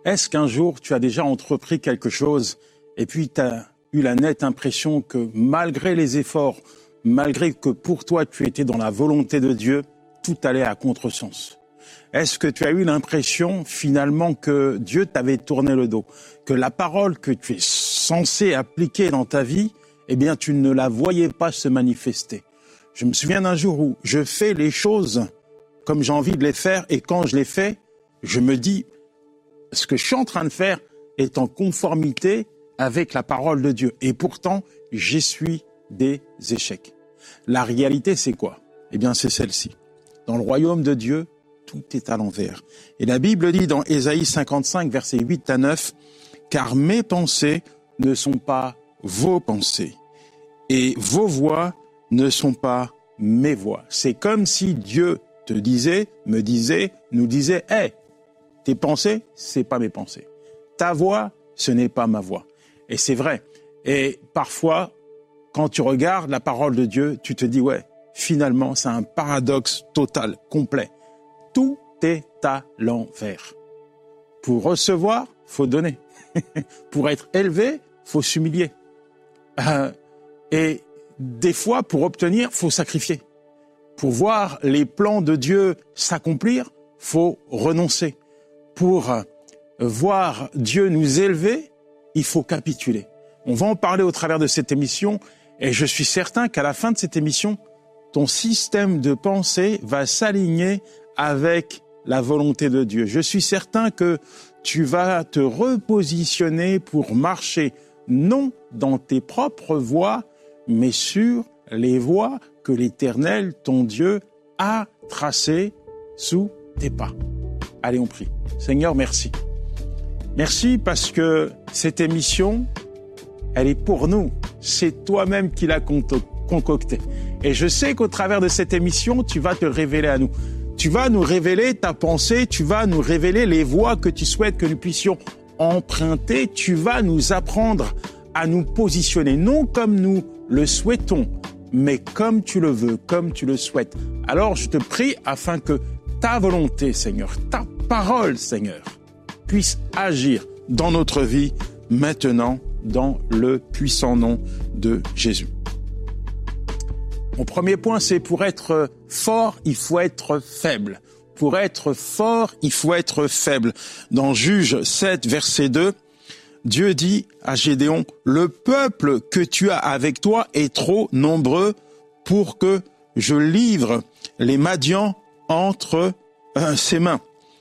Est-ce qu'un jour, tu as déjà entrepris quelque chose et puis tu as eu la nette impression que malgré les efforts, malgré que pour toi, tu étais dans la volonté de Dieu, tout allait à contresens? Est-ce que tu as eu l'impression finalement que Dieu t'avait tourné le dos, que la parole que tu es censé appliquer dans ta vie, eh bien, tu ne la voyais pas se manifester? Je me souviens d'un jour où je fais les choses comme j'ai envie de les faire et quand je les fais, je me dis, ce que je suis en train de faire est en conformité avec la parole de Dieu. Et pourtant, j'essuie des échecs. La réalité, c'est quoi? Eh bien, c'est celle-ci. Dans le royaume de Dieu, tout est à l'envers. Et la Bible dit dans Ésaïe 55, versets 8 à 9, « Car mes pensées ne sont pas vos pensées, et vos voix ne sont pas mes voix. » C'est comme si Dieu te disait, me disait, nous disait, « Hey, tes pensées, c'est pas mes pensées. Ta voix, ce n'est pas ma voix. » Et c'est vrai. Et parfois, quand tu regardes la parole de Dieu, tu te dis, ouais, finalement, c'est un paradoxe total, complet. Tout est à l'envers. Pour recevoir, faut donner. Pour être élevé, faut s'humilier. Et des fois, pour obtenir, faut sacrifier. Pour voir les plans de Dieu s'accomplir, faut renoncer. Pour voir Dieu nous élever, il faut capituler. On va en parler au travers de cette émission et je suis certain qu'à la fin de cette émission, ton système de pensée va s'aligner avec la volonté de Dieu. Je suis certain que tu vas te repositionner pour marcher non dans tes propres voies, mais sur les voies que l'Éternel, ton Dieu, a tracées sous tes pas. Allez, on prie. Seigneur, merci. Merci parce que cette émission, elle est pour nous. C'est toi-même qui l'as concoctée. Et je sais qu'au travers de cette émission, tu vas te révéler à nous. Tu vas nous révéler ta pensée, tu vas nous révéler les voies que tu souhaites que nous puissions emprunter. Tu vas nous apprendre à nous positionner, non comme nous le souhaitons, mais comme tu le veux, comme tu le souhaites. Alors je te prie afin que ta volonté, Seigneur, ta parole, Seigneur, puisse agir dans notre vie maintenant, dans le puissant nom de Jésus. Mon premier point, c'est pour être fort, il faut être faible. Pour être fort, il faut être faible. Dans Juge 7, verset 2, Dieu dit à Gédéon, « Le peuple que tu as avec toi est trop nombreux pour que je livre les Madians entre ses mains. »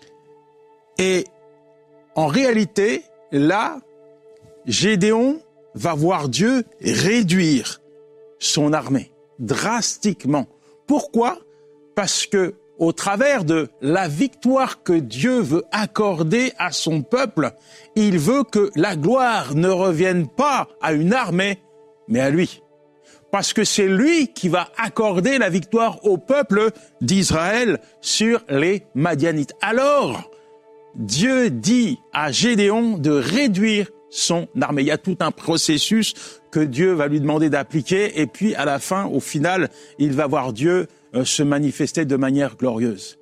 Et en réalité, là, Gédéon va voir Dieu réduire son armée drastiquement. Pourquoi? Parce que au travers de la victoire que Dieu veut accorder à son peuple, il veut que la gloire ne revienne pas à une armée, mais à lui. Parce que c'est lui qui va accorder la victoire au peuple d'Israël sur les Madianites. Alors, Dieu dit à Gédéon de réduire son armée. Il y a tout un processus que Dieu va lui demander d'appliquer et puis à la fin, au final, il va voir Dieu se manifester de manière glorieuse.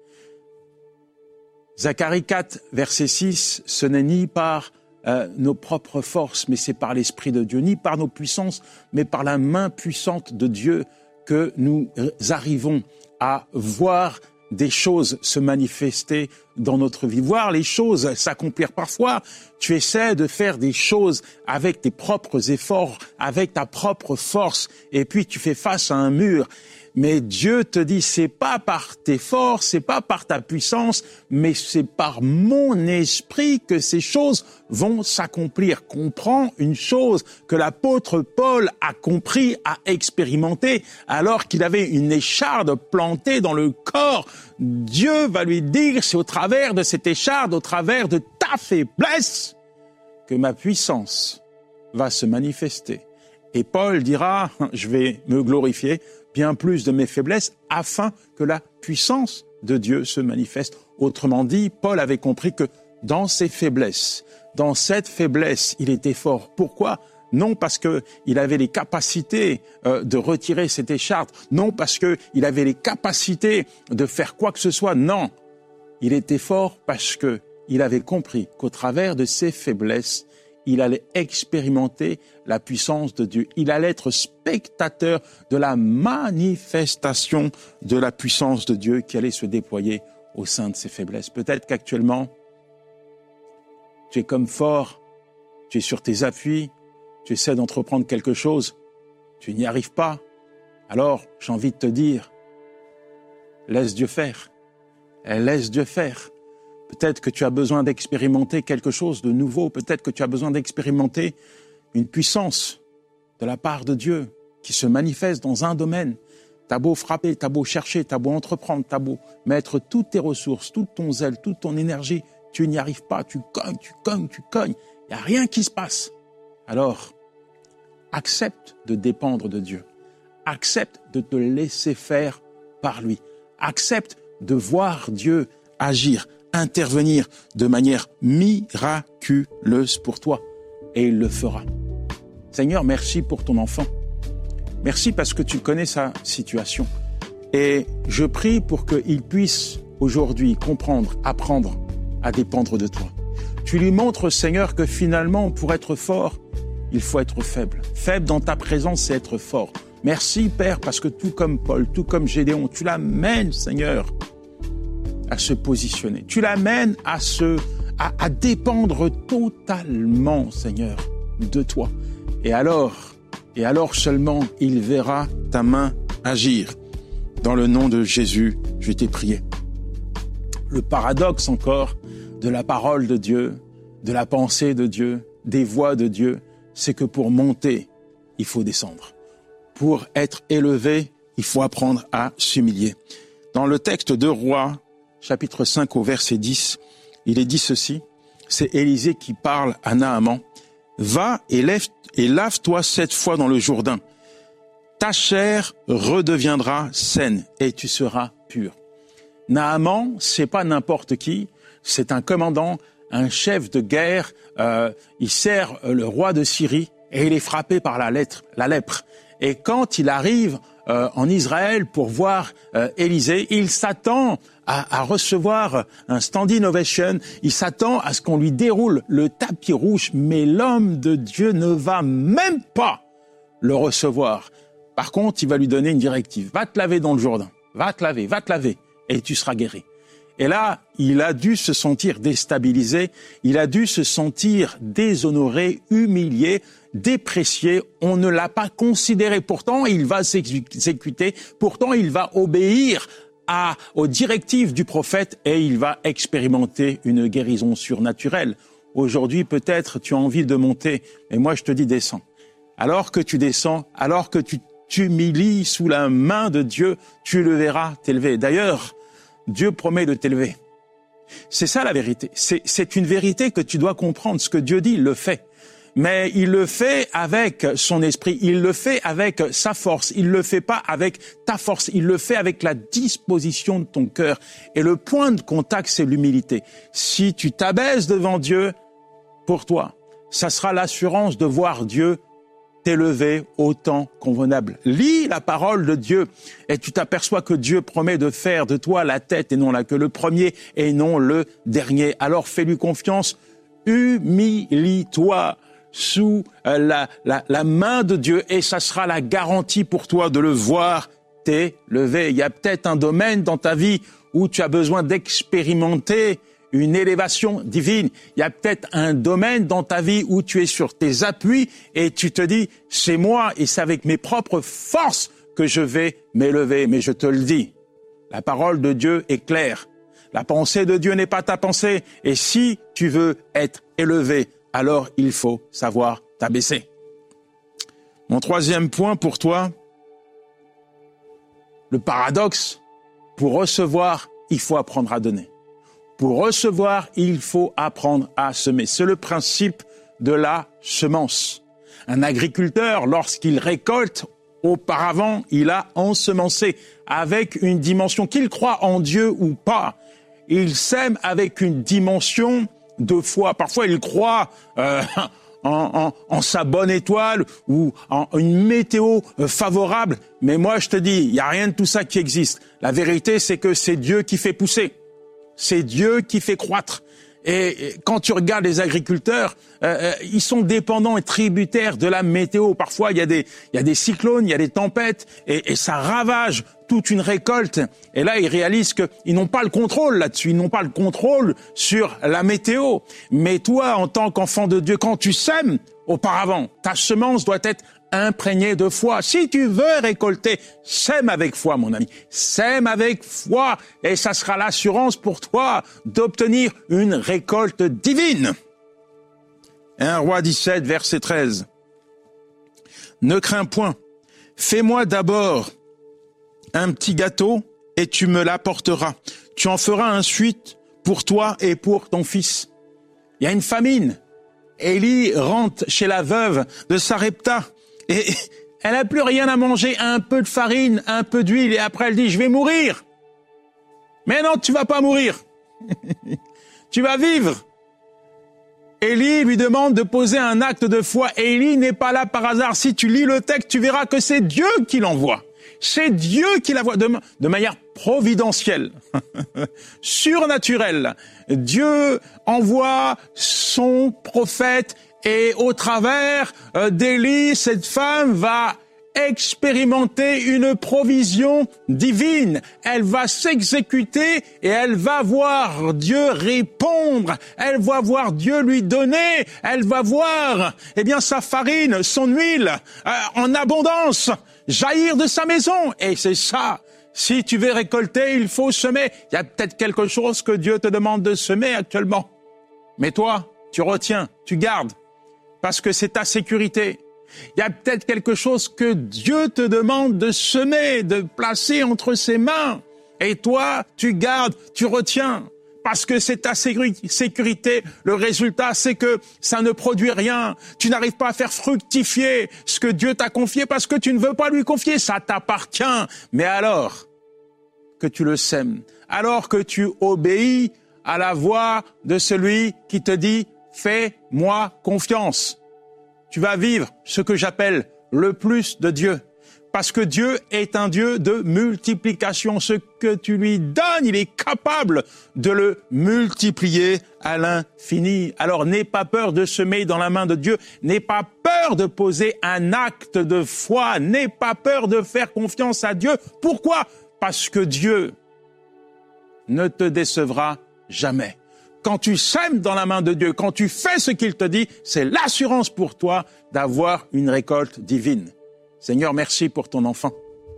Zacharie 4, verset 6, ce n'est ni par nos propres forces, mais c'est par l'Esprit de Dieu, ni par nos puissances, mais par la main puissante de Dieu que nous arrivons à voir des choses se manifester dans notre vie, voir les choses s'accomplir. Parfois, tu essaies de faire des choses avec tes propres efforts, avec ta propre force, et puis tu fais face à un mur. Mais Dieu te dit, c'est pas par tes forces, c'est pas par ta puissance, mais c'est par mon esprit que ces choses vont s'accomplir. Comprends une chose que l'apôtre Paul a compris, a expérimenté, alors qu'il avait une écharde plantée dans le corps. Dieu va lui dire, c'est au travers de cette écharde, au travers de ta faiblesse, que ma puissance va se manifester. Et Paul dira, je vais me glorifier bien plus de mes faiblesses, afin que la puissance de Dieu se manifeste. Autrement dit, Paul avait compris que dans ses faiblesses, dans cette faiblesse, il était fort. Pourquoi? Non parce qu'il avait les capacités de retirer cette écharpe, non parce qu'il avait les capacités de faire quoi que ce soit, non. Il était fort parce que il avait compris qu'au travers de ses faiblesses, il allait expérimenter la puissance de Dieu. Il allait être spectateur de la manifestation de la puissance de Dieu qui allait se déployer au sein de ses faiblesses. Peut-être qu'actuellement, tu es comme fort, tu es sur tes appuis, tu essaies d'entreprendre quelque chose, tu n'y arrives pas. Alors, j'ai envie de te dire, laisse Dieu faire. Laisse Dieu faire. Peut-être que tu as besoin d'expérimenter quelque chose de nouveau. Peut-être que tu as besoin d'expérimenter une puissance de la part de Dieu qui se manifeste dans un domaine. T'as beau frapper, t'as beau chercher, t'as beau entreprendre, t'as beau mettre toutes tes ressources, toute ton zèle, toute ton énergie, tu n'y arrives pas, tu cognes. Il n'y a rien qui se passe. Alors, accepte de dépendre de Dieu. Accepte de te laisser faire par lui. Accepte de voir Dieu agir, intervenir de manière miraculeuse pour toi. Et il le fera. Seigneur, merci pour ton enfant. Merci parce que tu connais sa situation. Et je prie pour qu'il puisse aujourd'hui comprendre, apprendre à dépendre de toi. Tu lui montres, Seigneur, que finalement, pour être fort, il faut être faible. Faible dans ta présence, c'est être fort. Merci, Père, parce que tout comme Paul, tout comme Gédéon, tu l'amènes, Seigneur, à se positionner. Tu l'amènes à dépendre totalement, Seigneur, de toi. Et alors seulement, il verra ta main agir. Dans le nom de Jésus, je t'ai prié. Le paradoxe encore de la parole de Dieu, de la pensée de Dieu, des voies de Dieu, c'est que pour monter, il faut descendre. Pour être élevé, il faut apprendre à s'humilier. Dans le texte de Rois, chapitre 5 au verset 10, il est dit ceci, c'est Élisée qui parle à Naaman. « Va et lave-toi 7 fois dans le Jourdain. Ta chair redeviendra saine et tu seras pur. » Naaman, c'est pas n'importe qui, c'est un commandant, un chef de guerre, il sert le roi de Syrie et il est frappé par la lèpre. Et quand il arrive en Israël pour voir Élisée, il s'attend à recevoir un standing ovation, il s'attend à ce qu'on lui déroule le tapis rouge, mais l'homme de Dieu ne va même pas le recevoir. Par contre, il va lui donner une directive. Va te laver dans le Jourdain, va te laver, et tu seras guéri. Et là, il a dû se sentir déstabilisé, il a dû se sentir déshonoré, humilié, déprécié. On ne l'a pas considéré. Pourtant, il va s'exécuter. Pourtant, il va obéir aux directives du prophète et il va expérimenter une guérison surnaturelle. Aujourd'hui, peut-être, tu as envie de monter, mais moi, je te dis, descends. Alors que tu descends, alors que tu t'humilies sous la main de Dieu, tu le verras t'élever. D'ailleurs, Dieu promet de t'élever. C'est ça la vérité. C'est une vérité que tu dois comprendre. Ce que Dieu dit, il le fait. Mais il le fait avec son esprit, il le fait avec sa force, il le fait pas avec ta force, il le fait avec la disposition de ton cœur. Et le point de contact, c'est l'humilité. Si tu t'abaisses devant Dieu, pour toi, ça sera l'assurance de voir Dieu t'élever au temps convenable. Lis la parole de Dieu et tu t'aperçois que Dieu promet de faire de toi la tête et non la queue, le premier et non le dernier. Alors fais-lui confiance, humilie-toi sous la main de Dieu et ça sera la garantie pour toi de le voir t'élever. Il y a peut-être un domaine dans ta vie où tu as besoin d'expérimenter une élévation divine. Il y a peut-être un domaine dans ta vie où tu es sur tes appuis et tu te dis, c'est moi et c'est avec mes propres forces que je vais m'élever. Mais je te le dis, la parole de Dieu est claire. La pensée de Dieu n'est pas ta pensée. Et si tu veux être élevé, alors il faut savoir t'abaisser. Mon troisième point pour toi, le paradoxe, pour recevoir, il faut apprendre à donner. Pour recevoir, il faut apprendre à semer. C'est le principe de la semence. Un agriculteur, lorsqu'il récolte, auparavant, il a ensemencé avec une dimension, qu'il croit en Dieu ou pas. Il sème avec une dimension de foi. Parfois, il croit en sa bonne étoile ou en une météo favorable. Mais moi, je te dis, il n'y a rien de tout ça qui existe. La vérité, c'est que c'est Dieu qui fait pousser. C'est Dieu qui fait croître. Et quand tu regardes les agriculteurs, ils sont dépendants et tributaires de la météo. Parfois, il y a des cyclones, il y a des tempêtes, et ça ravage toute une récolte. Et là, ils réalisent qu'ils n'ont pas le contrôle là-dessus. Ils n'ont pas le contrôle sur la météo. Mais toi, en tant qu'enfant de Dieu, quand tu sèmes, auparavant, ta semence doit être imprégné de foi. Si tu veux récolter, sème avec foi, mon ami. Sème avec foi, et ça sera l'assurance pour toi d'obtenir une récolte divine. 1 Roi 17, verset 13. Ne crains point. Fais-moi d'abord un petit gâteau, et tu me l'apporteras. Tu en feras ensuite pour toi et pour ton fils. Il y a une famine. Élie rentre chez la veuve de Sarepta. Et elle n'a plus rien à manger, un peu de farine, un peu d'huile, et après elle dit, je vais mourir. Mais non, tu vas pas mourir. Tu vas vivre. Élie lui demande de poser un acte de foi. Élie n'est pas là par hasard. Si tu lis le texte, tu verras que c'est Dieu qui l'envoie. C'est Dieu qui l'envoie de manière providentielle, surnaturelle. Dieu envoie son prophète. Et au travers d'Élie, cette femme va expérimenter une provision divine. Elle va s'exécuter et elle va voir Dieu répondre. Elle va voir Dieu lui donner. Elle va voir, sa farine, son huile, en abondance, jaillir de sa maison. Et c'est ça. Si tu veux récolter, il faut semer. Il y a peut-être quelque chose que Dieu te demande de semer actuellement. Mais toi, tu retiens, tu gardes. Parce que c'est ta sécurité. Il y a peut-être quelque chose que Dieu te demande de semer, de placer entre ses mains. Et toi, tu gardes, tu retiens. Parce que c'est ta sécurité. Le résultat, c'est que ça ne produit rien. Tu n'arrives pas à faire fructifier ce que Dieu t'a confié parce que tu ne veux pas lui confier. Ça t'appartient. Mais alors que tu le sèmes, alors que tu obéis à la voix de celui qui te dit « Fais-moi confiance ». Tu vas vivre ce que j'appelle le plus de Dieu. Parce que Dieu est un Dieu de multiplication. Ce que tu lui donnes, il est capable de le multiplier à l'infini. Alors n'aie pas peur de semer dans la main de Dieu. N'aie pas peur de poser un acte de foi. N'aie pas peur de faire confiance à Dieu. Pourquoi ? Parce que Dieu ne te décevra jamais. Quand tu sèmes dans la main de Dieu, quand tu fais ce qu'il te dit, c'est l'assurance pour toi d'avoir une récolte divine. Seigneur, merci pour ton enfant.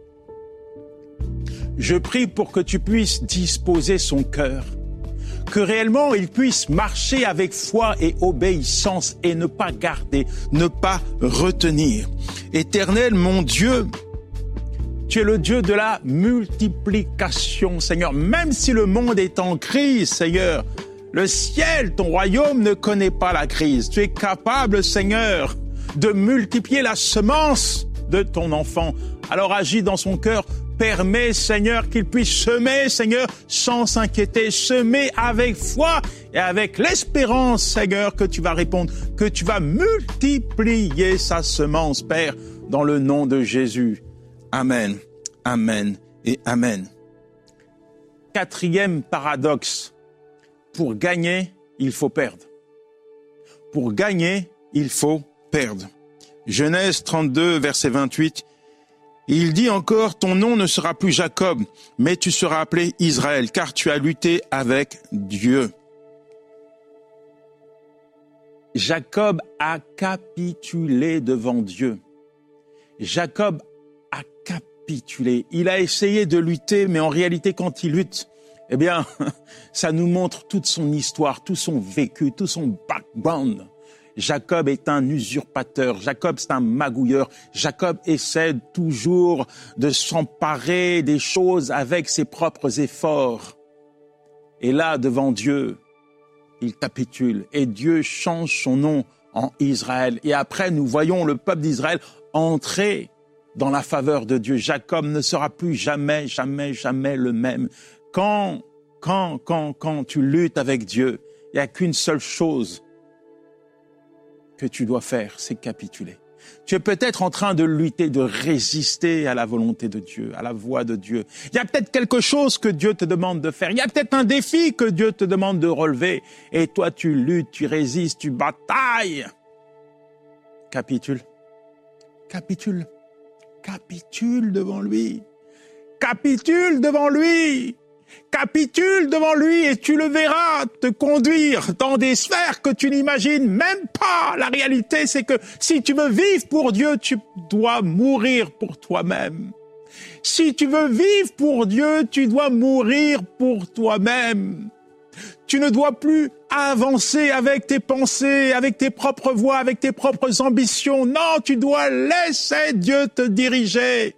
Je prie pour que tu puisses disposer son cœur, que réellement il puisse marcher avec foi et obéissance et ne pas garder, ne pas retenir. Éternel, mon Dieu, tu es le Dieu de la multiplication, Seigneur. Même si le monde est en crise, Seigneur, le ciel, ton royaume, ne connaît pas la crise. Tu es capable, Seigneur, de multiplier la semence de ton enfant. Alors agis dans son cœur. Permets, Seigneur, qu'il puisse semer, Seigneur, sans s'inquiéter. Semer avec foi et avec l'espérance, Seigneur, que tu vas répondre, que tu vas multiplier sa semence, Père, dans le nom de Jésus. Amen, amen et amen. Quatrième paradoxe. Pour gagner, il faut perdre. Pour gagner, il faut perdre. Genèse 32, verset 28. Il dit encore, ton nom ne sera plus Jacob, mais tu seras appelé Israël, car tu as lutté avec Dieu. Jacob a capitulé devant Dieu. Jacob a capitulé. Il a essayé de lutter, mais en réalité, quand il lutte, ça nous montre toute son histoire, tout son vécu, tout son background. Jacob est un usurpateur, Jacob c'est un magouilleur, Jacob essaie toujours de s'emparer des choses avec ses propres efforts. Et là, devant Dieu, il capitule et Dieu change son nom en Israël. Et après, nous voyons le peuple d'Israël entrer dans la faveur de Dieu. Jacob ne sera plus jamais le même. Quand tu luttes avec Dieu, il n'y a qu'une seule chose que tu dois faire, c'est capituler. Tu es peut-être en train de lutter, de résister à la volonté de Dieu, à la voix de Dieu. Il y a peut-être quelque chose que Dieu te demande de faire. Il y a peut-être un défi que Dieu te demande de relever. Et toi, tu luttes, tu résistes, tu batailles. Capitule. Capitule. Capitule devant lui. Capitule devant lui. Capitule devant lui et tu le verras te conduire dans des sphères que tu n'imagines même pas. La réalité, c'est que si tu veux vivre pour Dieu, tu dois mourir pour toi-même. Si tu veux vivre pour Dieu, tu dois mourir pour toi-même. Tu ne dois plus avancer avec tes pensées, avec tes propres voies, avec tes propres ambitions. Non, tu dois laisser Dieu te diriger.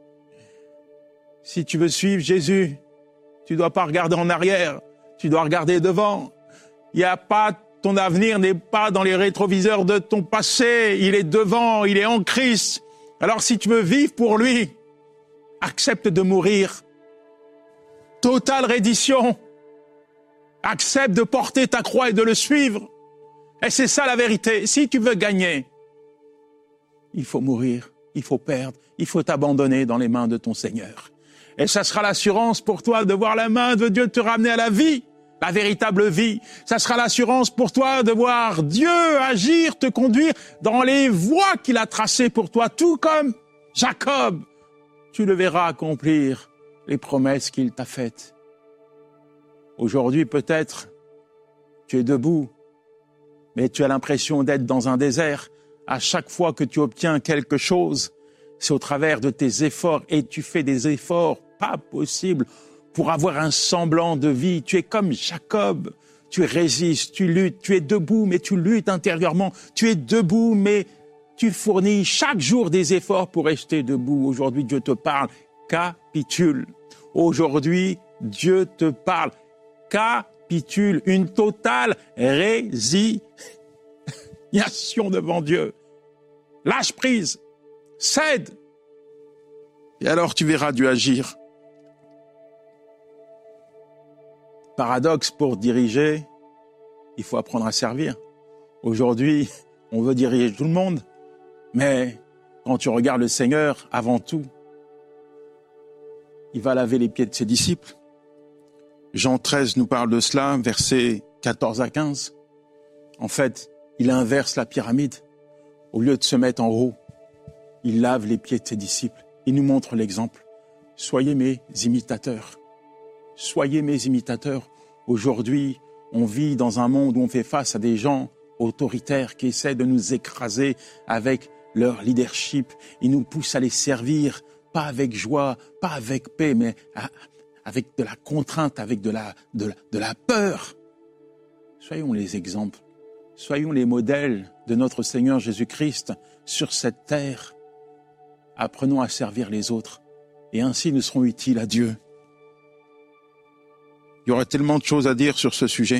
Si tu veux suivre Jésus, tu ne dois pas regarder en arrière, tu dois regarder devant. Ton avenir n'est pas dans les rétroviseurs de ton passé, il est devant, il est en Christ. Alors si tu veux vivre pour lui, accepte de mourir. Totale reddition. Accepte de porter ta croix et de le suivre. Et c'est ça la vérité. Si tu veux gagner, il faut mourir, il faut perdre, il faut t'abandonner dans les mains de ton Seigneur. Et ça sera l'assurance pour toi de voir la main de Dieu te ramener à la vie, la véritable vie. Ça sera l'assurance pour toi de voir Dieu agir, te conduire dans les voies qu'il a tracées pour toi, tout comme Jacob. Tu le verras accomplir les promesses qu'il t'a faites. Aujourd'hui, peut-être, tu es debout, mais tu as l'impression d'être dans un désert. À chaque fois que tu obtiens quelque chose, c'est au travers de tes efforts et tu fais des efforts pas possibles pour avoir un semblant de vie. Tu es comme Jacob, tu résistes, tu luttes, tu es debout, mais tu luttes intérieurement. Tu es debout, mais tu fournis chaque jour des efforts pour rester debout. Aujourd'hui, Dieu te parle, capitule. Aujourd'hui, Dieu te parle, capitule. Une totale résignation devant Dieu. Lâche prise, cède. Et alors tu verras Dieu agir. Paradoxe, pour diriger, il faut apprendre à servir. Aujourd'hui, on veut diriger tout le monde, mais quand tu regardes le Seigneur, avant tout, il va laver les pieds de ses disciples. Jean 13 nous parle de cela, versets 14 à 15. En fait, il inverse la pyramide. Au lieu de se mettre en haut, il lave les pieds de ses disciples. Il nous montre l'exemple. Soyez mes imitateurs. Soyez mes imitateurs. Aujourd'hui, on vit dans un monde où on fait face à des gens autoritaires qui essaient de nous écraser avec leur leadership. Ils nous poussent à les servir, pas avec joie, pas avec paix, mais avec de la contrainte, avec de la peur. Soyons les exemples. Soyons les modèles de notre Seigneur Jésus-Christ sur cette terre. Apprenons à servir les autres et ainsi nous serons utiles à Dieu. Il y aurait tellement de choses à dire sur ce sujet.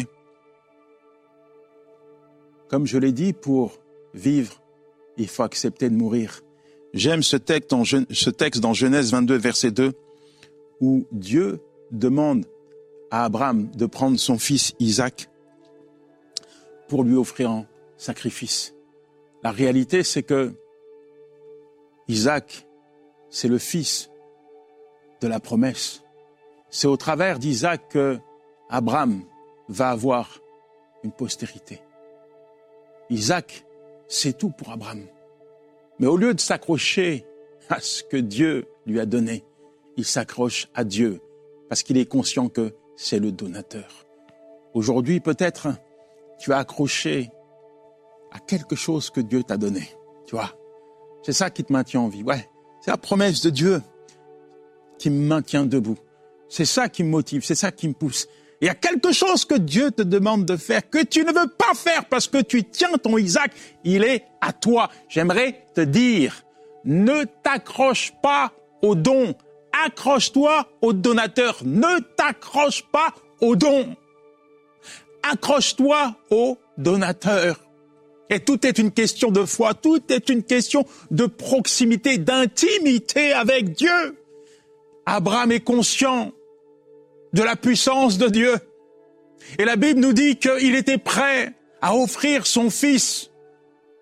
Comme je l'ai dit, pour vivre, il faut accepter de mourir. J'aime ce texte dans Genèse 22, verset 2, où Dieu demande à Abraham de prendre son fils Isaac pour lui offrir un sacrifice. La réalité, c'est que Isaac, c'est le fils de la promesse. C'est au travers d'Isaac que Abraham va avoir une postérité. Isaac, c'est tout pour Abraham. Mais au lieu de s'accrocher à ce que Dieu lui a donné, il s'accroche à Dieu parce qu'il est conscient que c'est le donateur. Aujourd'hui, peut-être, tu as accroché à quelque chose que Dieu t'a donné. Tu vois, c'est ça qui te maintient en vie. Ouais, c'est la promesse de Dieu qui me maintient debout. C'est ça qui me motive, c'est ça qui me pousse. Il y a quelque chose que Dieu te demande de faire, que tu ne veux pas faire parce que tu tiens ton Isaac, il est à toi. J'aimerais te dire, ne t'accroche pas au don, accroche-toi au donateur. Ne t'accroche pas au don, accroche-toi au donateur. Et tout est une question de foi, tout est une question de proximité, d'intimité avec Dieu. Abraham est conscient de la puissance de Dieu. Et la Bible nous dit qu'il était prêt à offrir son fils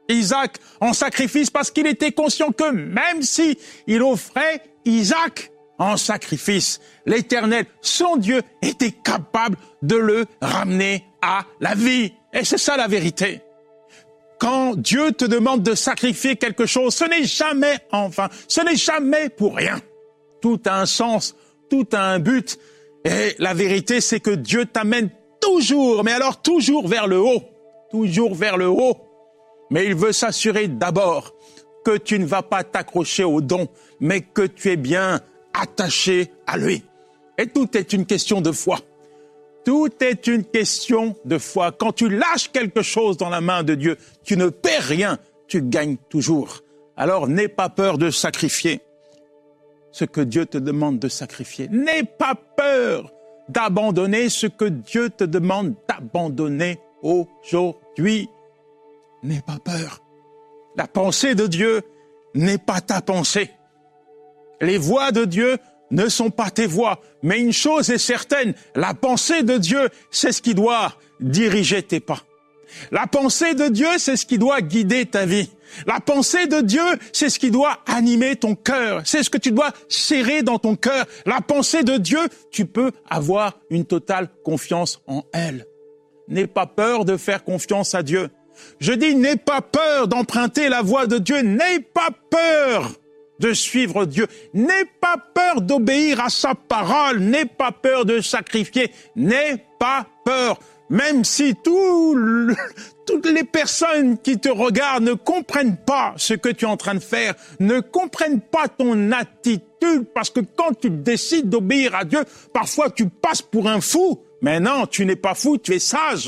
Isaac en sacrifice parce qu'il était conscient que même si il offrait Isaac en sacrifice, l'Éternel, son Dieu, était capable de le ramener à la vie. Et c'est ça la vérité. Quand Dieu te demande de sacrifier quelque chose, ce n'est jamais en vain, ce n'est jamais pour rien. Tout a un sens, tout a un but. Et la vérité, c'est que Dieu t'amène toujours, mais alors toujours vers le haut. Toujours vers le haut. Mais il veut s'assurer d'abord que tu ne vas pas t'accrocher au don, mais que tu es bien attaché à lui. Et tout est une question de foi. Tout est une question de foi. Quand tu lâches quelque chose dans la main de Dieu, tu ne perds rien, tu gagnes toujours. Alors n'aie pas peur de sacrifier ce que Dieu te demande de sacrifier. N'aie pas peur d'abandonner ce que Dieu te demande d'abandonner aujourd'hui. N'aie pas peur. La pensée de Dieu n'est pas ta pensée. Les voies de Dieu ne sont pas tes voies. Mais une chose est certaine, la pensée de Dieu, c'est ce qui doit diriger tes pas. La pensée de Dieu, c'est ce qui doit guider ta vie. La pensée de Dieu, c'est ce qui doit animer ton cœur. C'est ce que tu dois serrer dans ton cœur. La pensée de Dieu, tu peux avoir une totale confiance en elle. N'aie pas peur de faire confiance à Dieu. Je dis, n'aie pas peur d'emprunter la voie de Dieu. N'aie pas peur de suivre Dieu. N'aie pas peur d'obéir à sa parole. N'aie pas peur de sacrifier. N'aie pas peur. Même si toutes les personnes qui te regardent ne comprennent pas ce que tu es en train de faire, ne comprennent pas ton attitude, parce que quand tu décides d'obéir à Dieu, parfois tu passes pour un fou. Mais non, tu n'es pas fou, tu es sage.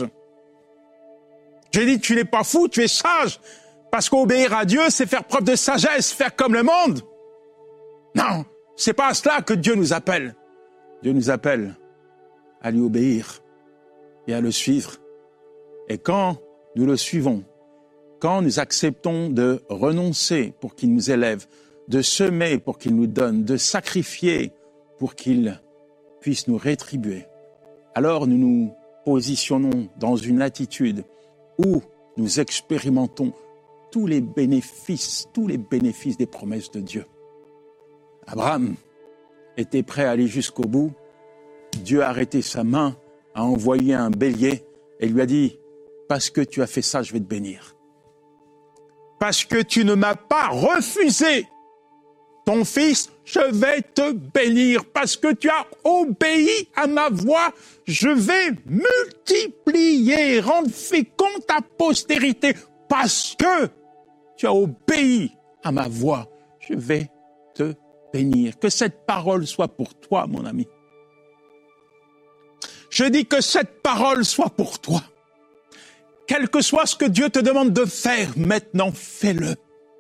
J'ai dit, tu n'es pas fou, tu es sage. Parce qu'obéir à Dieu, c'est faire preuve de sagesse, faire comme le monde. Non, c'est pas à cela que Dieu nous appelle. Dieu nous appelle à lui obéir et à le suivre. Et quand nous le suivons, quand nous acceptons de renoncer pour qu'il nous élève, de semer pour qu'il nous donne, de sacrifier pour qu'il puisse nous rétribuer, alors nous nous positionnons dans une attitude où nous expérimentons tous les bénéfices des promesses de Dieu. Abraham était prêt à aller jusqu'au bout. Dieu a arrêté sa main, a envoyé un bélier et lui a dit « Parce que tu as fait ça, je vais te bénir. Parce que tu ne m'as pas refusé ton fils, je vais te bénir. Parce que tu as obéi à ma voix, je vais multiplier, rendre féconde ta postérité. Parce que tu as obéi à ma voix, je vais te bénir. » Que cette parole soit pour toi, mon ami. Je dis que cette parole soit pour toi. Quel que soit ce que Dieu te demande de faire, maintenant, fais-le.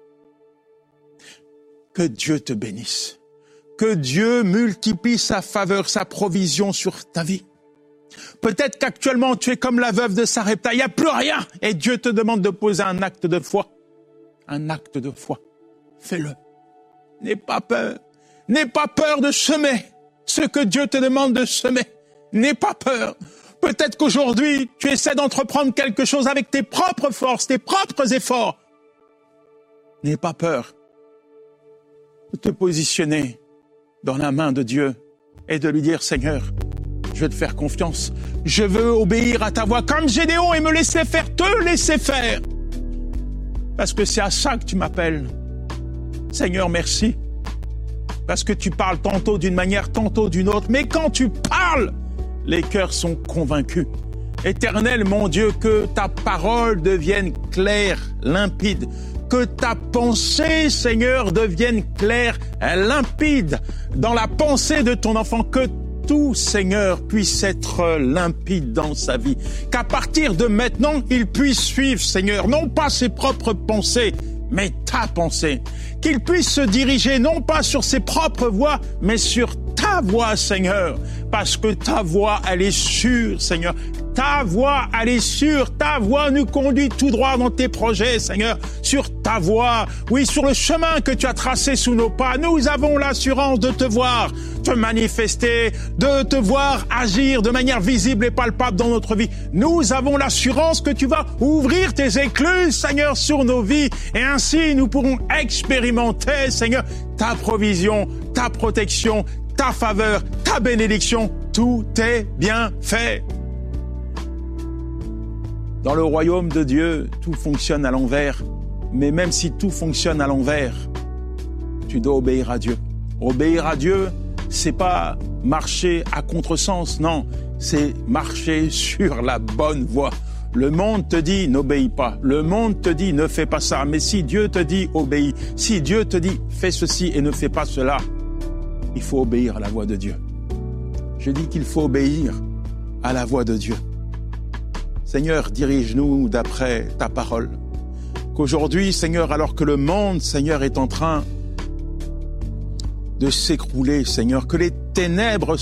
Que Dieu te bénisse. Que Dieu multiplie sa faveur, sa provision sur ta vie. Peut-être qu'actuellement, tu es comme la veuve de Sarepta, il n'y a plus rien. Et Dieu te demande de poser un acte de foi. Un acte de foi. Fais-le. N'aie pas peur. N'aie pas peur de semer ce que Dieu te demande de semer. N'aie pas peur. Peut-être qu'aujourd'hui, tu essaies d'entreprendre quelque chose avec tes propres forces, tes propres efforts. N'aie pas peur de te positionner dans la main de Dieu et de lui dire « Seigneur, je vais te faire confiance. Je veux obéir à ta voix comme Gédéon et me laisser faire, te laisser faire. Parce que c'est à ça que tu m'appelles. Seigneur, merci. Parce que tu parles tantôt d'une manière, tantôt d'une autre. Mais quand tu parles, les cœurs sont convaincus. Éternel, mon Dieu, que ta parole devienne claire, limpide. Que ta pensée, Seigneur, devienne claire, limpide. Dans la pensée de ton enfant, que tout, Seigneur, puisse être limpide dans sa vie. Qu'à partir de maintenant, il puisse suivre, Seigneur, non pas ses propres pensées, mais ta pensée. Qu'il puisse se diriger non pas sur ses propres voies, mais sur ta voie, Seigneur. Parce que ta voie, elle est sûre, Seigneur. ta voie, elle est sûre, ta voie nous conduit tout droit dans tes projets, Seigneur, sur ta voie, oui, sur le chemin que tu as tracé sous nos pas. Nous avons l'assurance de te voir te manifester, de te voir agir de manière visible et palpable dans notre vie. Nous avons l'assurance que tu vas ouvrir tes écluses, Seigneur, sur nos vies, et ainsi nous pourrons expérimenter, Seigneur, ta provision, ta protection, ta faveur, ta bénédiction. Tout est bien fait. Dans le royaume de Dieu, tout fonctionne à l'envers. Mais même si tout fonctionne à l'envers, tu dois obéir à Dieu. Obéir à Dieu, c'est pas marcher à contresens, non, c'est marcher sur la bonne voie. Le monde te dit n'obéis pas, le monde te dit ne fais pas ça, mais si Dieu te dit obéis, si Dieu te dit fais ceci et ne fais pas cela, il faut obéir à la voix de Dieu. Je dis qu'il faut obéir à la voix de Dieu. Seigneur, dirige-nous d'après ta parole. Qu'aujourd'hui, Seigneur, alors que le monde, Seigneur, est en train de s'écrouler, Seigneur, que les ténèbres